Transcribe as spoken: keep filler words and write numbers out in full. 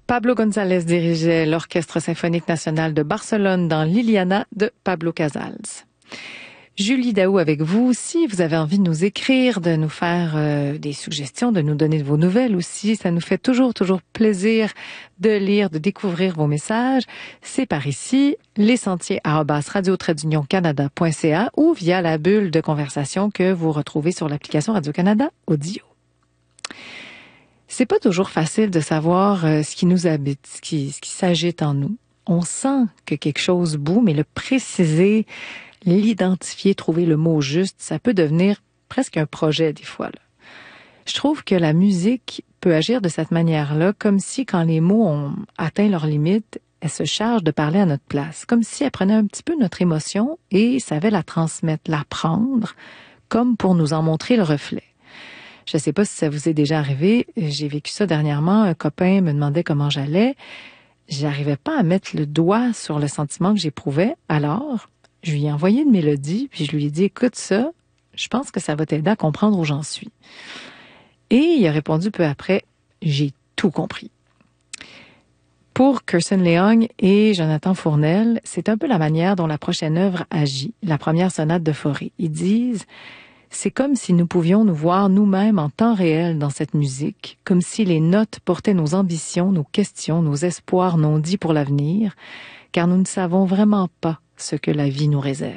Pablo González dirigeait l'Orchestre symphonique national de Barcelone dans l'Iliana de Pablo Casals. Julie Daou avec vous. Si vous avez envie de nous écrire, de nous faire euh, des suggestions, de nous donner de vos nouvelles aussi, ça nous fait toujours, toujours plaisir de lire, de découvrir vos messages. C'est par ici, lesentiers arobase radio tiret union canada point c a ou via la bulle de conversation que vous retrouvez sur l'application Radio-Canada Audio. C'est pas toujours facile de savoir euh, ce qui nous habite, ce qui, ce qui s'agite en nous. On sent que quelque chose bout, mais le préciser, l'identifier, trouver le mot juste, ça peut devenir presque un projet des fois, là. Je trouve que la musique peut agir de cette manière-là, comme si quand les mots ont atteint leurs limites, elle se charge de parler à notre place, comme si elle prenait un petit peu notre émotion et savait la transmettre, la prendre, comme pour nous en montrer le reflet. Je sais pas si ça vous est déjà arrivé, j'ai vécu ça dernièrement, un copain me demandait comment j'allais, j'arrivais pas à mettre le doigt sur le sentiment que j'éprouvais, alors je lui ai envoyé une mélodie, puis je lui ai dit « Écoute ça, je pense que ça va t'aider à comprendre où j'en suis. » Et il a répondu peu après « J'ai tout compris. » Pour Kirsten Leong et Jonathan Fournel, c'est un peu la manière dont la prochaine œuvre agit, la première sonate de Fauré. Ils disent « C'est comme si nous pouvions nous voir nous-mêmes en temps réel dans cette musique, comme si les notes portaient nos ambitions, nos questions, nos espoirs non dits pour l'avenir, car nous ne savons vraiment pas ce que la vie nous réserve. »